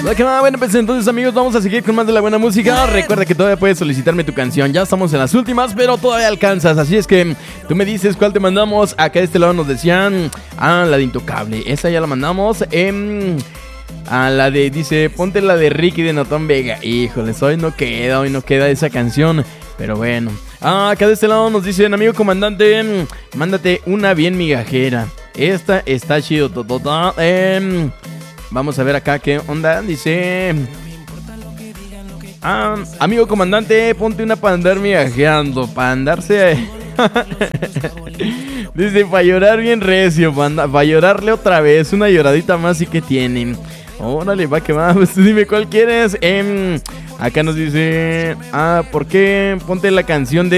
Va que va, bueno, pues entonces amigos, vamos a seguir con más de la buena música. Recuerda que todavía puedes solicitarme tu canción. Ya estamos en las últimas, pero todavía alcanzas. Así es que tú me dices cuál te mandamos. Acá de este lado nos decían, la de Intocable. Esa ya la mandamos. La de, dice, ponte la de Ricky de Natón Vega. Híjoles, hoy no queda esa canción. Pero bueno. Acá de este lado nos dicen, amigo comandante, mándate una bien migajera. Esta está chido. Vamos a ver acá qué onda. Dice, amigo comandante, ponte una para andar migajeando. Para andarse dice, para llorar bien recio. Para llorarle otra vez. Una lloradita más y que tienen. Órale, va que va. Pues dime cuál quieres. Acá nos dice, ¿por qué? Ponte la canción de